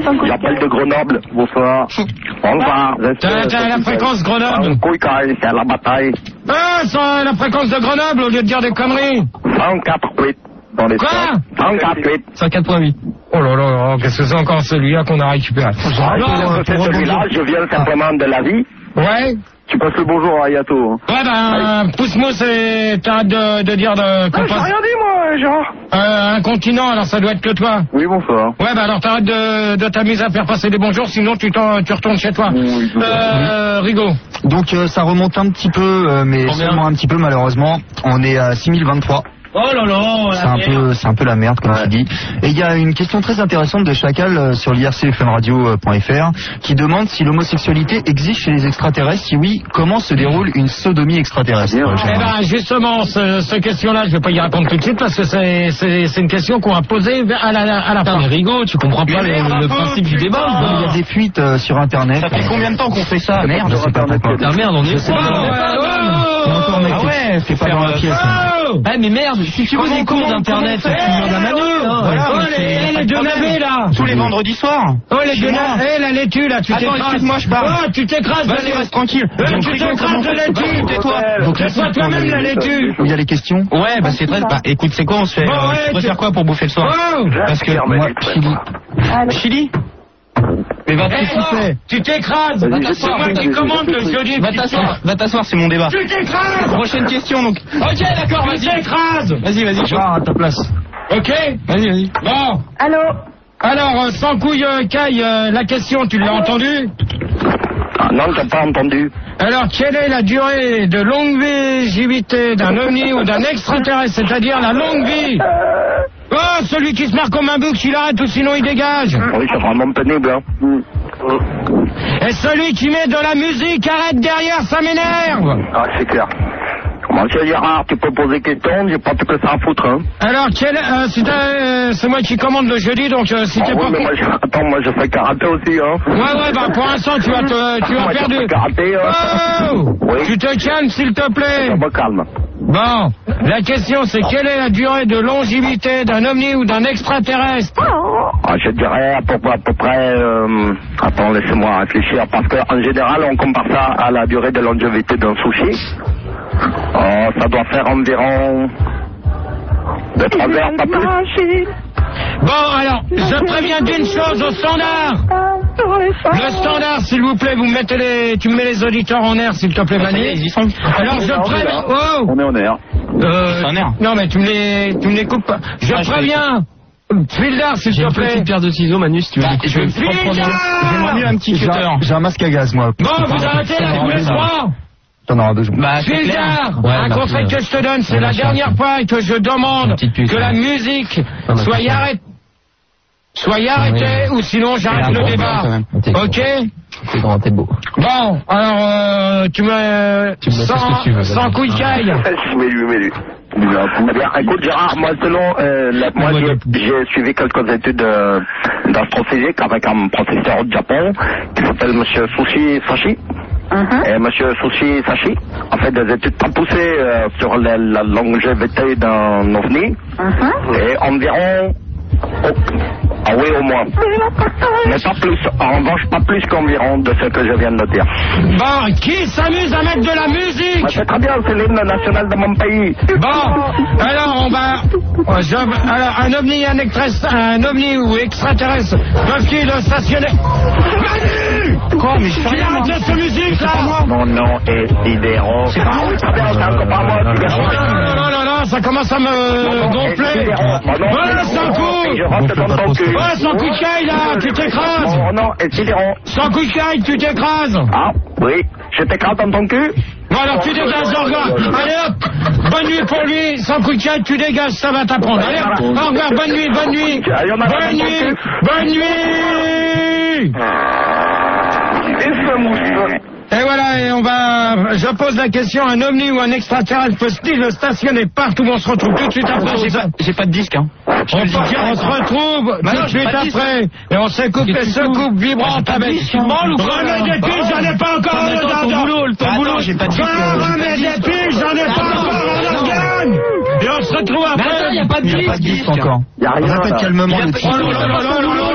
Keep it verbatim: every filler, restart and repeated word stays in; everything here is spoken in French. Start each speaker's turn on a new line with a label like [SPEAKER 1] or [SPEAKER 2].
[SPEAKER 1] J'appelle de Grenoble. Bonsoir. Bonsoir.
[SPEAKER 2] T'as, t'as la fréquence Grenoble.
[SPEAKER 1] C'est à la bataille.
[SPEAKER 2] Ah, c'est la fréquence de Grenoble au lieu de dire des conneries.
[SPEAKER 1] cent quatre virgule huit dans les
[SPEAKER 2] Quoi
[SPEAKER 1] cent quatre virgule huit.
[SPEAKER 2] cent quatre virgule huit. Oh là là là, qu'est-ce que c'est encore celui-là qu'on a récupéré?
[SPEAKER 1] Ah non, c'est celui-là, je viens simplement de la vie.
[SPEAKER 2] Ouais.
[SPEAKER 1] Tu passes le bonjour à Yato.
[SPEAKER 2] Ouais, ben, pousse-moi, c'est... T'arrêtes de, de dire de...
[SPEAKER 1] Ah, j'ai rien dit, moi, genre.
[SPEAKER 2] Euh, un continent, alors ça doit être que toi.
[SPEAKER 1] Oui, bonsoir.
[SPEAKER 2] Ouais, bah alors t'arrêtes de, de t'amuser à faire passer des bonjours, sinon tu, t'en, tu retournes chez toi.
[SPEAKER 1] Oui,
[SPEAKER 2] euh, Rigaud.
[SPEAKER 3] Donc euh, ça remonte un petit peu, euh, mais
[SPEAKER 2] Combien?
[SPEAKER 3] seulement un petit peu malheureusement. On est à six mille vingt-trois.
[SPEAKER 2] Oh là là,
[SPEAKER 3] c'est un peu, c'est un peu la merde comme tu dis. Et il y a une question très intéressante de Chacal euh, sur l'I R C F M radio point F R qui demande si l'homosexualité existe chez les extraterrestres. Si oui, comment se déroule une sodomie extraterrestre?
[SPEAKER 2] Eh ben justement, ce, cette question-là, je vais pas y répondre tout de suite parce que c'est, c'est, c'est une question qu'on a posée à la, à la fin.
[SPEAKER 3] Mais Rigaud, tu comprends pas
[SPEAKER 2] les, le principe du débat.
[SPEAKER 3] Il y a des fuites euh, sur Internet.
[SPEAKER 4] Ça fait combien de temps qu'on fait ça?
[SPEAKER 3] Merde, je sais pas pourquoi.
[SPEAKER 4] Ah merde, on est
[SPEAKER 3] sais pas. Ah ouais, c'est pas dans la pièce.
[SPEAKER 4] Ah mais merde, si tu veux des cours d'internet, tu demandes à Manu.
[SPEAKER 2] Oh les, les deux navets là.
[SPEAKER 4] Tous les vendredis soirs.
[SPEAKER 2] Oh les deux navets, la laitue là, tu t'écrases.
[SPEAKER 4] Attends, excuse-moi, je parle.
[SPEAKER 2] Oh, tu t'écrases.
[SPEAKER 4] Vas-y, reste tranquille.
[SPEAKER 2] Tu t'écrases de laitue.
[SPEAKER 4] Tais-toi.
[SPEAKER 2] Tais-toi toi-même la laitue.
[SPEAKER 3] Il y a les questions?
[SPEAKER 4] Ouais, bah c'est très... Bah écoute, c'est quoi on se fait? Tu préfères quoi pour bouffer le soir? Parce que moi, Chili. Chili? Mais va t'asseoir.
[SPEAKER 2] Tu t'écrases. C'est moi qui commande le jeudi.
[SPEAKER 4] Va t'asseoir, va t'asseoir, c'est mon débat.
[SPEAKER 2] Tu t'écrases.
[SPEAKER 4] Prochaine question donc.
[SPEAKER 2] Ok, d'accord, vas-y. Tu t'écrases.
[SPEAKER 4] Vas-y, vas-y, je
[SPEAKER 3] à ta place.
[SPEAKER 2] Ok.
[SPEAKER 4] Vas-y, vas-y.
[SPEAKER 2] Bon.
[SPEAKER 5] Allô?
[SPEAKER 2] Alors, euh, sans couille, euh, Caille, euh, la question, tu l'as entendue?
[SPEAKER 1] Ah non, t'as pas entendu.
[SPEAKER 2] Alors, quelle est la durée de longévité d'un ovni ou d'un extraterrestre, c'est-à-dire la longue vie? Oh, celui qui se marre comme un bouc, il arrête ou sinon il dégage.
[SPEAKER 1] Oui, c'est vraiment pénible, hein.
[SPEAKER 2] Et celui qui met de la musique, arrête derrière, ça m'énerve.
[SPEAKER 1] Ah, c'est clair. Monsieur Gérard, tu peux poser question, j'ai pas tout que ça à foutre, hein.
[SPEAKER 2] Alors, quel, euh, c'est, euh, c'est moi qui commande le jeudi, donc euh, si
[SPEAKER 1] ah,
[SPEAKER 2] t'es
[SPEAKER 1] oui,
[SPEAKER 2] pas...
[SPEAKER 1] Mais moi, je... Attends, moi je fais karaté aussi, hein.
[SPEAKER 2] Ouais, ouais, bah pour l'instant, tu vas te, tu vas
[SPEAKER 1] moi,
[SPEAKER 2] perdre...
[SPEAKER 1] Je fais karaté, hein.
[SPEAKER 2] Oh
[SPEAKER 1] oui.
[SPEAKER 2] Tu te calmes, s'il te plaît.
[SPEAKER 1] Je me calme.
[SPEAKER 2] Bon, la question c'est quelle est la durée de longévité d'un ovni ou d'un extraterrestre?
[SPEAKER 1] Ah, je dirais à peu, à peu près... Euh... Attends, laissez-moi réfléchir, parce qu'en général, on compare ça à la durée de longévité d'un sushi. Oh, ça doit faire environ... deux trois heures, pas plus.
[SPEAKER 2] Bon, alors, je préviens d'une chose au standard. Le standard, s'il vous plaît, vous mettez les... Tu me mets les auditeurs en air, s'il te plaît, Manu.
[SPEAKER 4] Ils y sont.
[SPEAKER 2] Alors, je préviens... Oh
[SPEAKER 1] On est en air.
[SPEAKER 2] Euh...
[SPEAKER 4] En air.
[SPEAKER 2] Non, mais tu me les, tu me les coupes pas. Je
[SPEAKER 4] ah,
[SPEAKER 2] préviens... Fildar, s'il te plaît.
[SPEAKER 4] J'ai une petite paire de ciseaux, Manu, si tu veux.
[SPEAKER 2] Bah, je
[SPEAKER 4] J'aimerais mieux un petit cutter.
[SPEAKER 3] J'ai un masque à gaz, moi.
[SPEAKER 2] Bon, vous arrêtez avec mes droits.
[SPEAKER 3] T'en auras besoin.
[SPEAKER 4] Bah,
[SPEAKER 2] Fildar,
[SPEAKER 4] ouais,
[SPEAKER 2] un
[SPEAKER 4] bah,
[SPEAKER 2] conseil
[SPEAKER 4] tu,
[SPEAKER 2] que je te donne, c'est
[SPEAKER 4] ouais,
[SPEAKER 2] la
[SPEAKER 4] sûr.
[SPEAKER 2] dernière fois que je demande
[SPEAKER 4] puce,
[SPEAKER 2] que la
[SPEAKER 4] ouais.
[SPEAKER 2] musique
[SPEAKER 4] bah,
[SPEAKER 2] soit
[SPEAKER 4] puce,
[SPEAKER 2] arrêtée. Soyez arrêtés ou sinon j'arrête le débat. Ok?
[SPEAKER 4] C'est grand, t'es beau.
[SPEAKER 2] Bon, alors euh, tu me...
[SPEAKER 4] Tu me laisses
[SPEAKER 2] sans,
[SPEAKER 4] ce que tu veux,
[SPEAKER 2] sans couille caille.
[SPEAKER 1] Mais lui, mais lui. Eh bien, écoute Gérard, moi selon, euh, la, moi j'ai, j'ai suivi quelques études euh, d'astrophysique avec un professeur du Japon qui s'appelle Monsieur Sushi Sashi. Uh-huh. Et Monsieur Sushi Sashi a fait des études très poussées euh, sur la, la longévité d'un ovni. Uh-huh. Et environ... Oh, ah oui, au moins. Mais pas plus. En revanche, pas plus qu'environ de ce que je viens de dire.
[SPEAKER 2] Bon, qui s'amuse à mettre de la musique?
[SPEAKER 1] Bah, c'est très bien, c'est l'hymne national de mon pays.
[SPEAKER 2] Bon, alors on va... Je, alors, un ovni, un, extra, un ovni ou extraterrestre, peuvent-ils stationner... Manu!
[SPEAKER 4] Quoi, mais je fais rien,
[SPEAKER 2] arrête cette musique, là?
[SPEAKER 1] Mon nom est Sidéron. C'est pas moi, très bien, c'est encore pas moi, Sidéron.
[SPEAKER 2] Non, non, non, non, ça commence à me gonfler. Voilà, sans coup!
[SPEAKER 1] Je rentre dans ton cul.
[SPEAKER 2] Ouais, sans coup de caille, là, tu t'écrases.
[SPEAKER 1] Mon nom est Sidéron.
[SPEAKER 2] Sans coup de caille, tu t'écrases.
[SPEAKER 1] Ah, oui, je t'écrase dans ton cul.
[SPEAKER 2] Bon, alors tu dégages, au revoir. Allez hop, bonne nuit pour lui. Sans coup de caille, tu dégages, ça va t'apprendre. Allez hop, au revoir, bonne nuit, bonne nuit. Bonne nuit, bonne nuit. Et voilà, et on va... Je pose la question, un ovni ou un extraterrestre peut-il stationner partout? On se retrouve tout de suite après.
[SPEAKER 4] J'ai pas, j'ai pas de disque, hein.
[SPEAKER 2] On, on se retrouve
[SPEAKER 4] bah
[SPEAKER 2] tout
[SPEAKER 4] non,
[SPEAKER 2] de suite après. Et on s'écoute les secoues vibrantes avec... Remets des piles, j'en ai pas encore un organe.
[SPEAKER 4] Ton boulot, ton boulot, j'ai pas de disque.
[SPEAKER 2] Remets des piles, j'en ai pas encore un organe. Et on se retrouve après.
[SPEAKER 4] Mais attends, y a pas de disque.
[SPEAKER 3] Il y a pas de disque encore.
[SPEAKER 1] Y a rien.
[SPEAKER 3] Répète calmement le
[SPEAKER 2] Oh là là là là là là.